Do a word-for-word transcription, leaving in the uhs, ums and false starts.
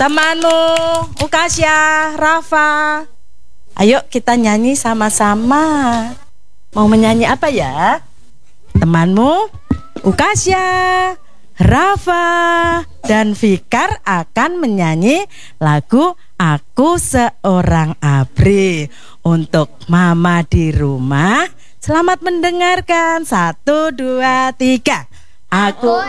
Temanmu, Ukasya, Rafa. Ayo kita nyanyi sama-sama. Mau menyanyi apa ya? Temanmu, Ukasya, Rafa, dan Fikar akan menyanyi lagu Aku Seorang Abri. Untuk mama di rumah, selamat mendengarkan. Satu, dua, tiga. Aku